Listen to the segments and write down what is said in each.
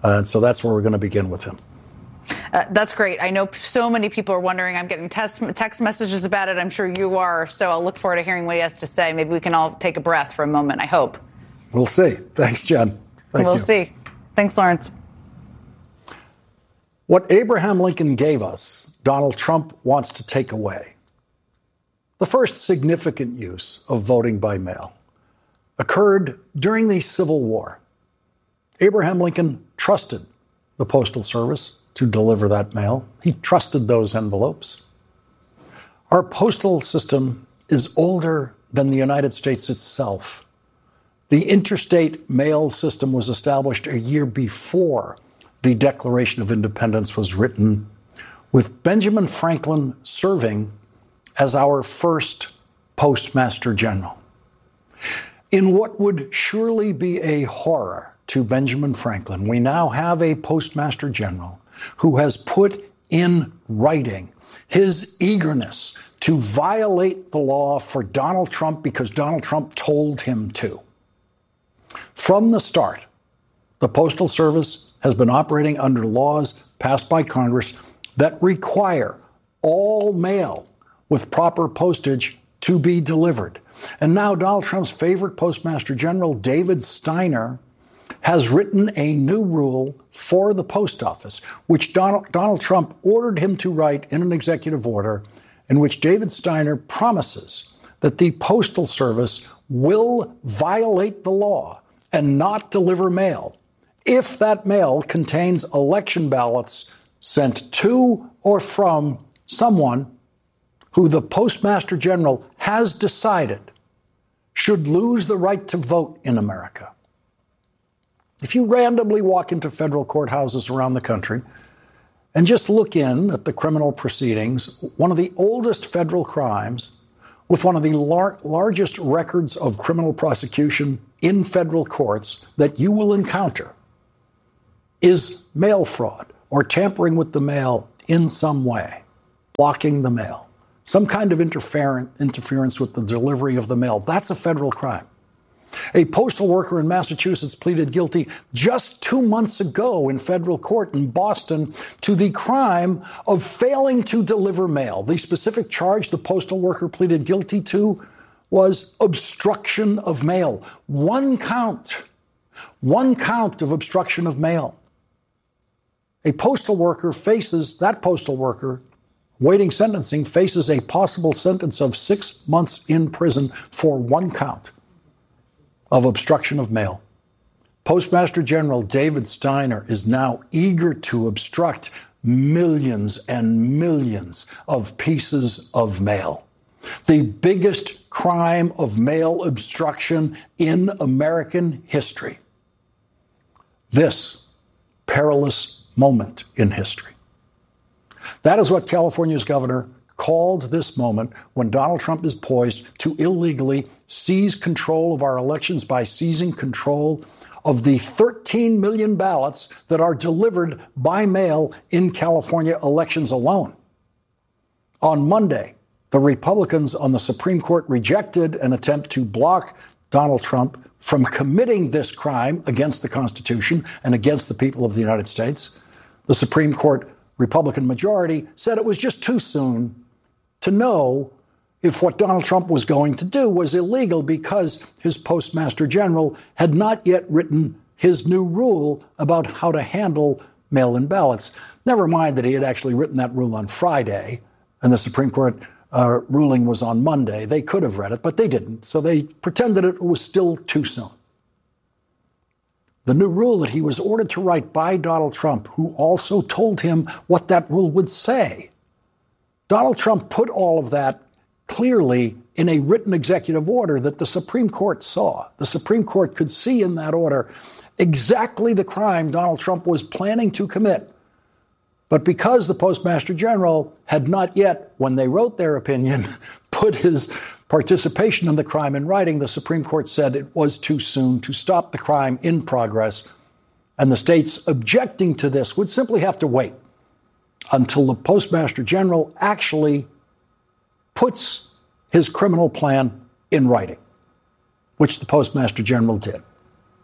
So that's where we're going to begin with him. That's great. I know so many people are wondering. I'm getting text messages about it. I'm sure you are. So I'll look forward to hearing what he has to say. Maybe we can all take a breath for a moment, I hope. We'll see. Thanks, Jen. We'll see. Thanks, Lawrence. What Abraham Lincoln gave us, Donald Trump wants to take away. The first significant use of voting by mail occurred during the Civil War. Abraham Lincoln trusted the Postal Service to deliver that mail. He trusted those envelopes. Our postal system is older than the United States itself. The interstate mail system was established a year before the Declaration of Independence was written, with Benjamin Franklin serving as our first Postmaster General. In what would surely be a horror to Benjamin Franklin, we now have a Postmaster General who has put in writing his eagerness to violate the law for Donald Trump because Donald Trump told him to. From the start, the Postal Service has been operating under laws passed by Congress that require all mail with proper postage to be delivered. And now Donald Trump's favorite Postmaster General, David Steiner, has written a new rule for the post office, which Donald Trump ordered him to write in an executive order, in which David Steiner promises that the Postal Service will violate the law and not deliver mail if that mail contains election ballots sent to or from someone who the Postmaster General has decided should lose the right to vote in America. If you randomly walk into federal courthouses around the country and just look in at the criminal proceedings, one of the oldest federal crimes with one of the largest records of criminal prosecution in federal courts that you will encounter is mail fraud or tampering with the mail in some way, blocking the mail, some kind of interference with the delivery of the mail. That's a federal crime. A postal worker in Massachusetts pleaded guilty just 2 months ago in federal court in Boston to the crime of failing to deliver mail. The specific charge the postal worker pleaded guilty to was obstruction of mail. One count of obstruction of mail. A postal worker waiting sentencing faces a possible sentence of 6 months in prison for one count of obstruction of mail. Postmaster General David Steiner is now eager to obstruct millions and millions of pieces of mail. The biggest crime of mail obstruction in American history. This perilous moment in history. That is what California's governor called this moment when Donald Trump is poised to illegally seize control of our elections by seizing control of the 13 million ballots that are delivered by mail in California elections alone. On Monday, the Republicans on the Supreme Court rejected an attempt to block Donald Trump from committing this crime against the Constitution and against the people of the United States. The Supreme Court Republican majority said it was just too soon to know if what Donald Trump was going to do was illegal because his Postmaster General had not yet written his new rule about how to handle mail-in ballots. Never mind that he had actually written that rule on Friday, and the Supreme Court ruling was on Monday. They could have read it, but they didn't. So they pretended it was still too soon. The new rule that he was ordered to write by Donald Trump, who also told him what that rule would say. Donald Trump put all of that clearly in a written executive order that the Supreme Court saw. The Supreme Court could see in that order exactly the crime Donald Trump was planning to commit. But because the Postmaster General had not yet, when they wrote their opinion, put his participation in the crime in writing, the Supreme Court said it was too soon to stop the crime in progress. And the states objecting to this would simply have to wait until the Postmaster General actually puts his criminal plan in writing, which the Postmaster General did.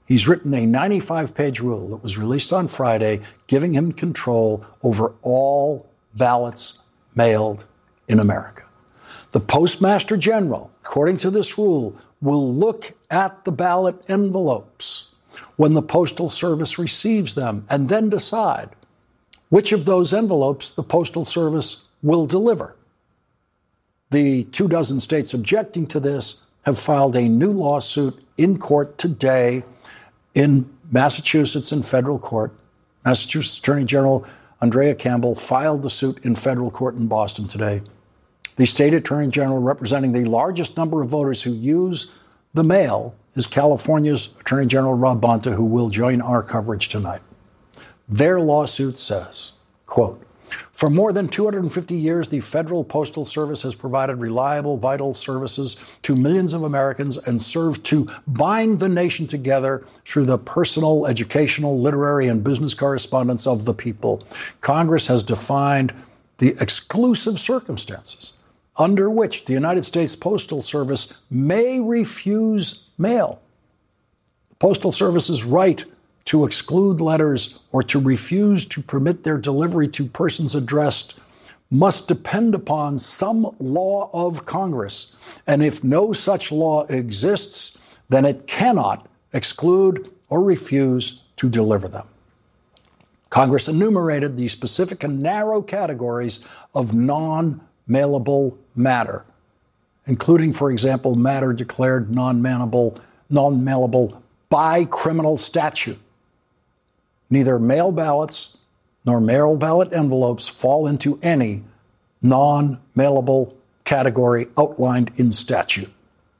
He's written a 95-page rule that was released on Friday, giving him control over all ballots mailed in America. The Postmaster General, according to this rule, will look at the ballot envelopes when the Postal Service receives them and then decide which of those envelopes the Postal Service will deliver. The 24 states objecting to this have filed a new lawsuit in court today in Massachusetts in federal court. Massachusetts Attorney General Andrea Campbell filed the suit in federal court in Boston today. The state attorney general representing the largest number of voters who use the mail is California's Attorney General Rob Bonta, who will join our coverage tonight. Their lawsuit says, quote, "For more than 250 years, the Federal Postal Service has provided reliable, vital services to millions of Americans and served to bind the nation together through the personal, educational, literary, and business correspondence of the people. Congress has defined the exclusive circumstances under which the United States Postal Service may refuse mail. The Postal Service's right to exclude letters or to refuse to permit their delivery to persons addressed must depend upon some law of Congress. And if no such law exists, then it cannot exclude or refuse to deliver them." Congress enumerated the specific and narrow categories of non-mailable matter, including, for example, matter declared non-mailable by criminal statute. Neither mail ballots nor mail ballot envelopes fall into any non-mailable category outlined in statute.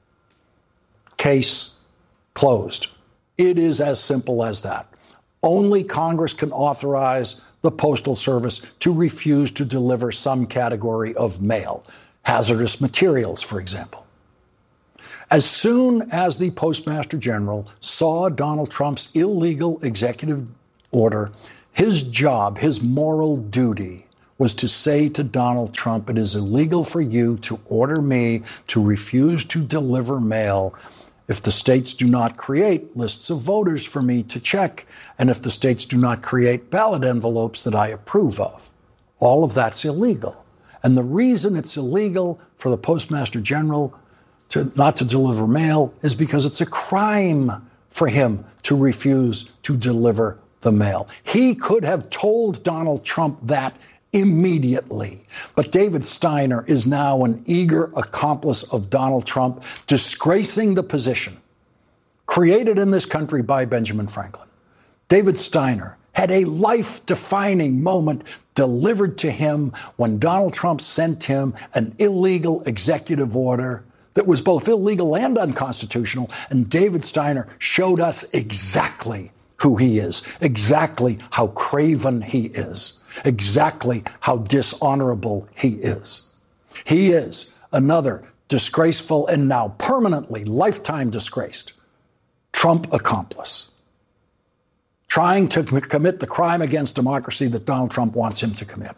Case closed. It is as simple as that. Only Congress can authorize the Postal Service to refuse to deliver some category of mail, hazardous materials, for example. As soon as the Postmaster General saw Donald Trump's illegal executive order, his job, his moral duty, was to say to Donald Trump, "It is illegal for you to order me to refuse to deliver mail if the states do not create lists of voters for me to check, and if the states do not create ballot envelopes that I approve of." All of that's illegal. And the reason it's illegal for the Postmaster General not to deliver mail is because it's a crime for him to refuse to deliver the mail. He could have told Donald Trump that immediately. But David Steiner is now an eager accomplice of Donald Trump, disgracing the position created in this country by Benjamin Franklin. David Steiner had a life-defining moment delivered to him when Donald Trump sent him an illegal executive order that was both illegal and unconstitutional, and David Steiner showed us exactly who he is, exactly how craven he is, exactly how dishonorable he is. He is another disgraceful and now permanently, lifetime disgraced Trump accomplice, trying to commit the crime against democracy that Donald Trump wants him to commit.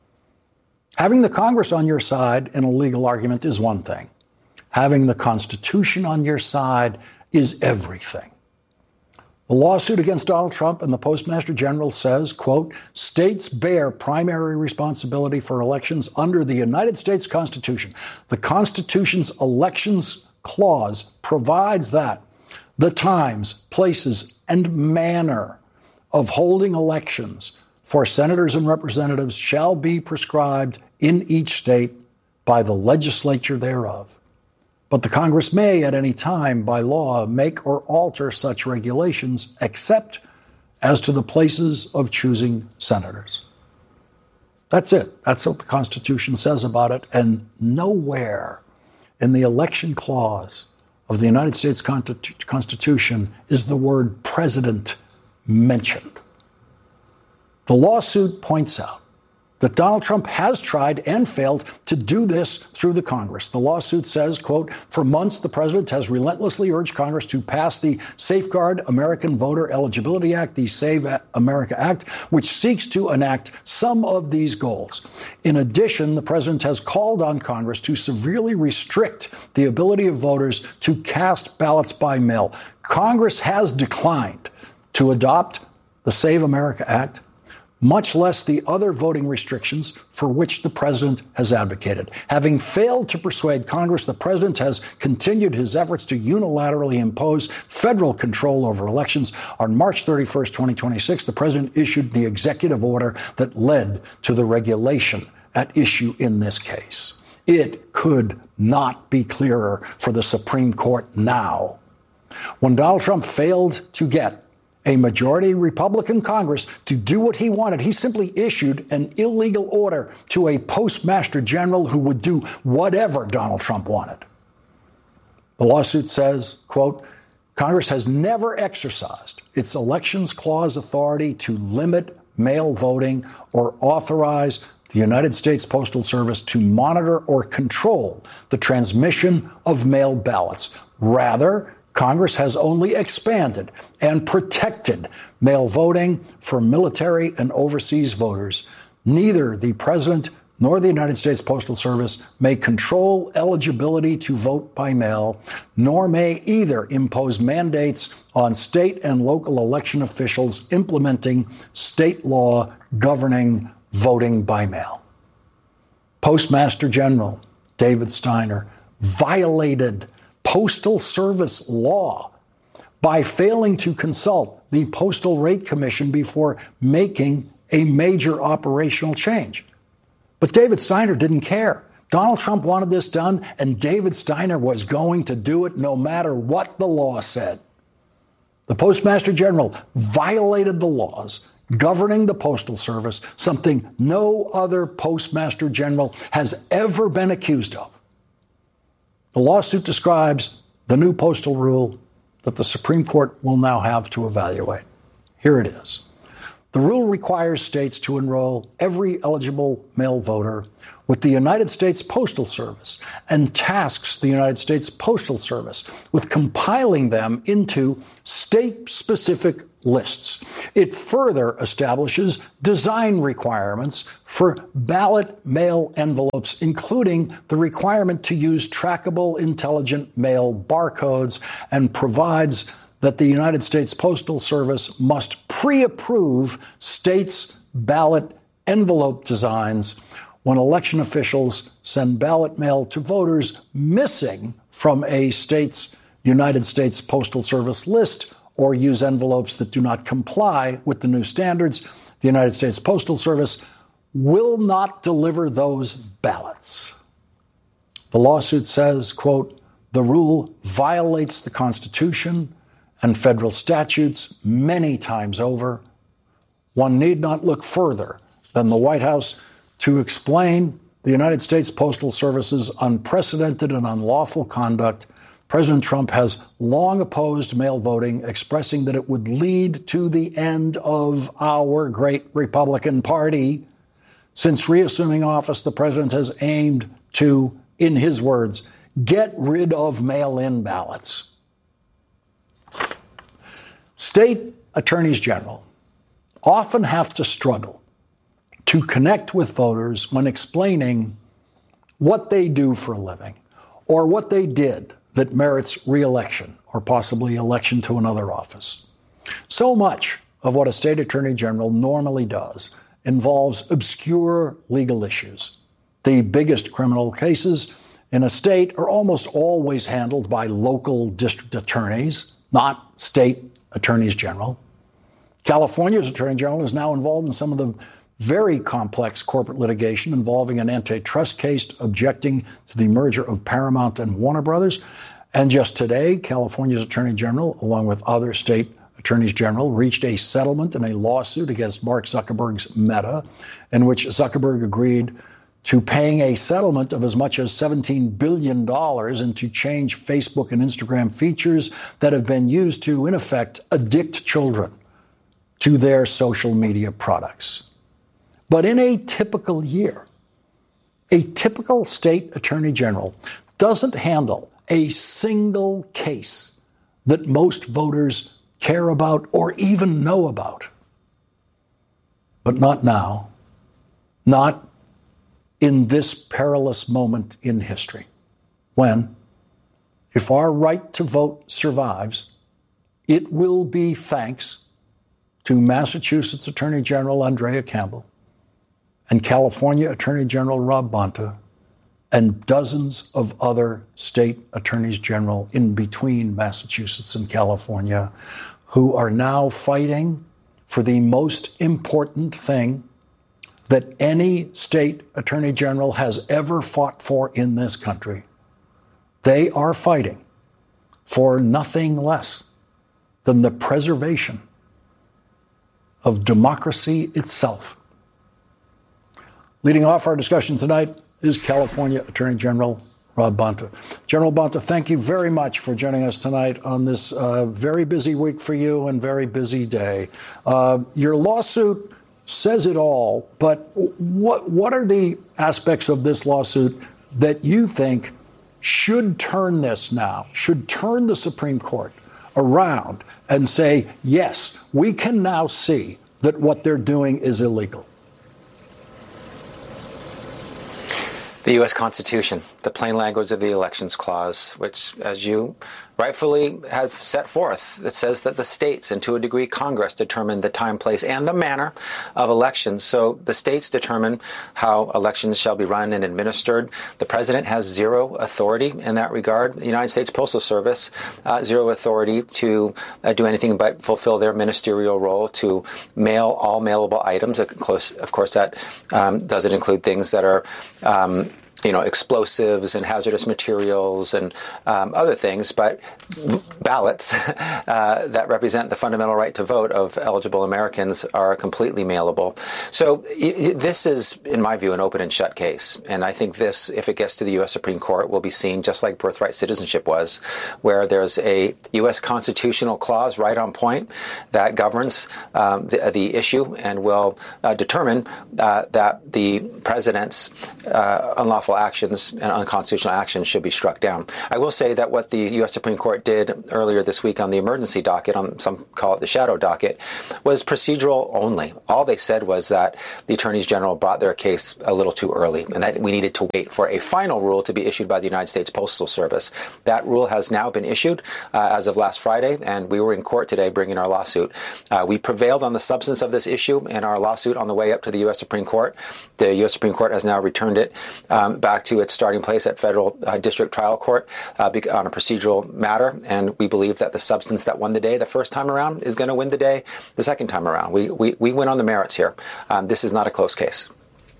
Having the Congress on your side in a legal argument is one thing. Having the Constitution on your side is everything. The lawsuit against Donald Trump and the Postmaster General says, quote, "States bear primary responsibility for elections under the United States Constitution. The Constitution's Elections Clause provides that the times, places, and manner of holding elections for senators and representatives shall be prescribed in each state by the legislature thereof. But the Congress may at any time by law make or alter such regulations except as to the places of choosing senators." That's it. That's what the Constitution says about it. And nowhere in the election clause of the United States Constitution is the word president mentioned. The lawsuit points out that Donald Trump has tried and failed to do this through the Congress. The lawsuit says, quote, "For months, the president has relentlessly urged Congress to pass the Safeguard American Voter Eligibility Act, the Save America Act, which seeks to enact some of these goals. In addition, the president has called on Congress to severely restrict the ability of voters to cast ballots by mail, Congress has declined to adopt the Save America Act, much less the other voting restrictions for which the president has advocated. Having failed to persuade Congress, the president has continued his efforts to unilaterally impose federal control over elections. On March 31st, 2026, the president issued the executive order that led to the regulation at issue in this case. It could not be clearer for the Supreme Court now. When Donald Trump failed to get a majority Republican Congress to do what he wanted, he simply issued an illegal order to a postmaster general who would do whatever Donald Trump wanted. The lawsuit says, quote, Congress has never exercised its Elections Clause authority to limit mail voting or authorize the United States Postal Service to monitor or control the transmission of mail ballots. Rather, Congress has only expanded and protected mail voting for military and overseas voters. Neither the president nor the United States Postal Service may control eligibility to vote by mail, nor may either impose mandates on state and local election officials implementing state law governing voting by mail. Postmaster General David Steiner violated Postal Service law by failing to consult the Postal Rate Commission before making a major operational change. But David Steiner didn't care. Donald Trump wanted this done, and David Steiner was going to do it no matter what the law said. The Postmaster General violated the laws governing the Postal Service, something no other Postmaster General has ever been accused of. The lawsuit describes the new postal rule that the Supreme Court will now have to evaluate. Here it is. The rule requires states to enroll every eligible mail voter with the United States Postal Service and tasks the United States Postal Service with compiling them into state-specific lists. It further establishes design requirements for ballot mail envelopes, including the requirement to use trackable intelligent mail barcodes, and provides that the United States Postal Service must pre-approve states' ballot envelope designs when election officials send ballot mail to voters missing from a state's United States Postal Service list or use envelopes that do not comply with the new standards. The United States Postal Service will not deliver those ballots. The lawsuit says, quote, the rule violates the Constitution and federal statutes many times over. One need not look further than the White House to explain the United States Postal Service's unprecedented and unlawful conduct. President Trump has long opposed mail voting, expressing that it would lead to the end of our great Republican Party. Since reassuming office, the president has aimed to, in his words, get rid of mail-in ballots. State attorneys general often have to struggle to connect with voters when explaining what they do for a living or what they did that merits re-election or possibly election to another office. So much of what a state attorney general normally does involves obscure legal issues. The biggest criminal cases in a state are almost always handled by local district attorneys, not state attorneys general. California's attorney general is now involved in some of the very complex corporate litigation involving an antitrust case objecting to the merger of Paramount and Warner Brothers. And just today, California's attorney general, along with other state attorneys general, reached a settlement in a lawsuit against Mark Zuckerberg's Meta, in which Zuckerberg agreed to paying a settlement of as much as $17 billion and to change Facebook and Instagram features that have been used to, in effect, addict children to their social media products. But in a typical year, a typical state attorney general doesn't handle a single case that most voters care about or even know about. But not now, not in this perilous moment in history, when, if our right to vote survives, it will be thanks to Massachusetts Attorney General Andrea Campbell and California Attorney General Rob Bonta and dozens of other state attorneys general in between Massachusetts and California who are now fighting for the most important thing that any state attorney general has ever fought for in this country. They are fighting for nothing less than the preservation of democracy itself. Leading off our discussion tonight is California Attorney General Rob Bonta. General Bonta, thank you very much for joining us tonight on this very busy week for you and very busy day. Your lawsuit says it all, but what are the aspects of this lawsuit that you think should turn the Supreme Court around and say, yes, we can now see that what they're doing is illegal? The U.S. Constitution, the plain language of the Elections Clause, which, as you rightfully have set forth, it says that the states, and to a degree Congress, determine the time, place, and the manner of elections. So the states determine how elections shall be run and administered. The president has zero authority in that regard. The United States Postal Service, zero authority to do anything but fulfill their ministerial role to mail all mailable items. Of course, that doesn't include things that are explosives and hazardous materials and other things, but ballots that represent the fundamental right to vote of eligible Americans are completely mailable. So this is, in my view, an open and shut case. And I think this, if it gets to the U.S. Supreme Court, will be seen just like birthright citizenship was, where there's a U.S. constitutional clause right on point that governs the issue and will determine that the president's unlawful actions and unconstitutional actions should be struck down. I will say that what the U.S. Supreme Court did earlier this week on the emergency docket, on some call it the shadow docket, was procedural only. All they said was that the attorneys general brought their case a little too early and that we needed to wait for a final rule to be issued by the United States Postal Service. That rule has now been issued as of last Friday, and we were in court today bringing our lawsuit. We prevailed on the substance of this issue in our lawsuit on the way up to the U.S. Supreme Court. The U.S. Supreme Court has now returned it back to its starting place at federal district trial court on a procedural matter, and we believe that the substance that won the day the first time around is going to win the day the second time around. We win on the merits here. This is not a close case.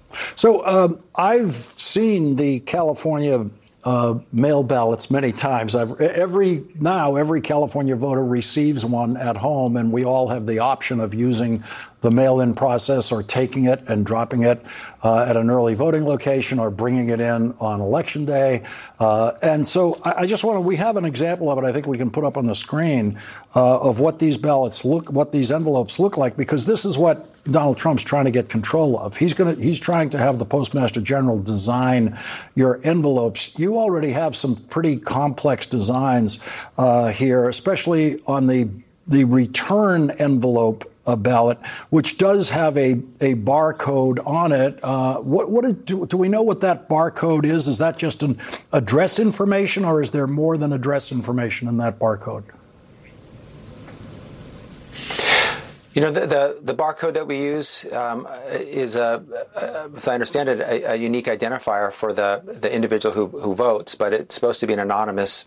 So I've seen the California mail ballots many times. Every California voter receives one at home, and we all have the option of using the mail-in process or taking it and dropping it at an early voting location or bringing it in on Election Day. And so I just we have an example of it I think we can put up on the screen of what these what these envelopes look like, because this is what Donald Trump's trying to get control of. He's trying to have the Postmaster General design your envelopes. You already have some pretty complex designs here, especially on the return envelope ballot, which does have a barcode on it. Do we know what that barcode is? Is that just an address information, or is there more than address information in that barcode? The barcode that we use is, as I understand it, a unique identifier for the individual who votes, but it's supposed to be an anonymous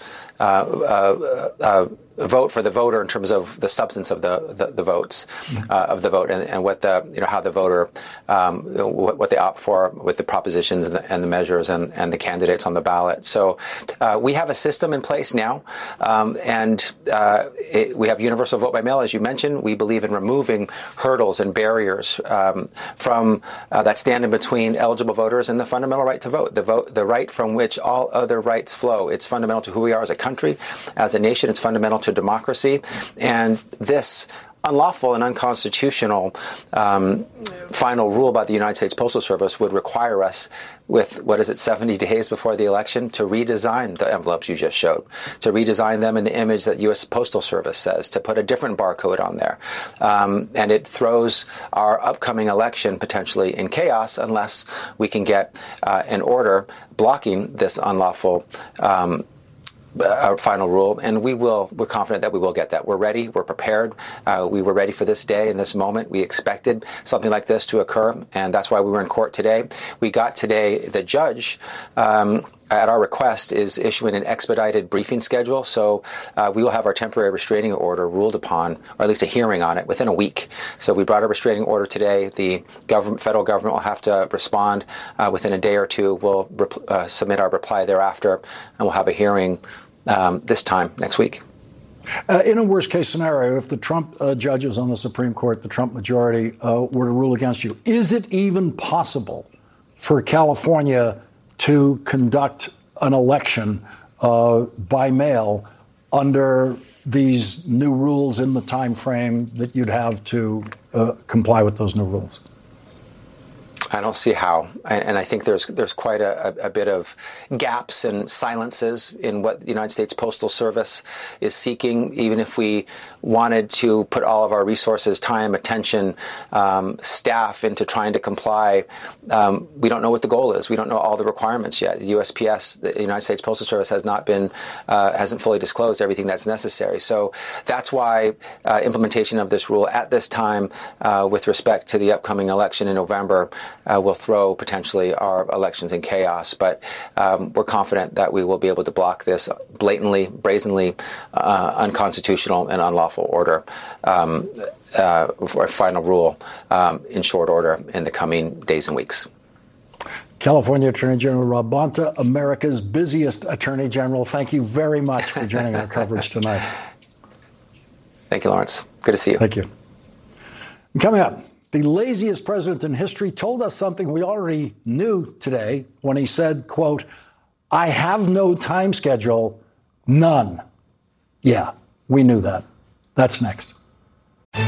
vote for the voter in terms of the substance of the votes of the vote and what how the voter what they opt for with the propositions and the measures and the candidates on the ballot. So we have a system in place now, and we have universal vote by mail, as you mentioned. We believe in removing hurdles and barriers from that stand in between eligible voters and the fundamental right to vote, the right from which all other rights flow. It's fundamental to who we are as a country, as a nation. It's fundamental to democracy, and this unlawful and unconstitutional final rule by the United States Postal Service would require us, with 70 days before the election, to redesign the envelopes you just showed, to redesign them in the image that U.S. Postal Service says, to put a different barcode on there. And it throws our upcoming election potentially in chaos unless we can get an order blocking this unlawful a final rule, and we're confident that we will get that. We're ready. We're prepared. We were ready for this day and this moment. We expected something like this to occur, and that's why we were in court today. We got today the judge, at our request, is issuing an expedited briefing schedule. So we will have our temporary restraining order ruled upon, or at least a hearing on it, within a week. So we brought a restraining order today. The federal government will have to respond within a day or two. We'll submit our reply thereafter, and we'll have a hearing this time next week. In a worst-case scenario, if the Trump judges on the Supreme Court, the Trump majority, were to rule against you, is it even possible for California to conduct an election by mail under these new rules in the time frame that you'd have to comply with those new rules? I don't see how, and I think there's quite a bit of gaps and silences in what the United States Postal Service is seeking. Even if we wanted to put all of our resources, time, attention, staff into trying to comply, we don't know what the goal is. We don't know all the requirements yet. The USPS, the United States Postal Service, hasn't fully disclosed everything that's necessary. So that's why implementation of this rule at this time, with respect to the upcoming election in November, will throw potentially our elections in chaos. But we're confident that we will be able to block this blatantly, brazenly unconstitutional and unlawful order for a final rule in short order in the coming days and weeks. California Attorney General Rob Bonta, America's busiest Attorney General, thank you very much for joining our coverage tonight. Thank you, Lawrence. Good to see you. Thank you. Coming up, the laziest president in history told us something we already knew today when he said, quote, "I have no time schedule, none." Yeah, we knew that. That's next.